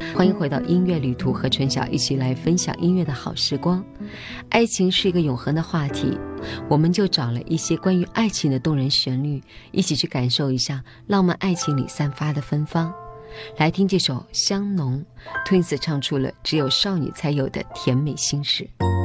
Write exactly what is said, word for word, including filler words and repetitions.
欢迎回到音乐旅途，和春晓一起来分享音乐的好时光。爱情是一个永恒的话题，我们就找了一些关于爱情的动人旋律，一起去感受一下浪漫爱情里散发的芬芳。来听这首《香浓》， Twins 唱出了只有少女才有的甜美心事。